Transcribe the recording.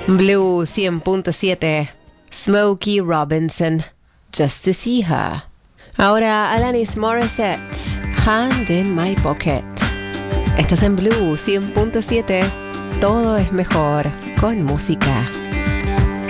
Blue 100.7, Smokey Robinson, Just to See Her. Ahora Alanis Morissette, Hand in My Pocket. Estás en Blue 100.7, todo es mejor con música.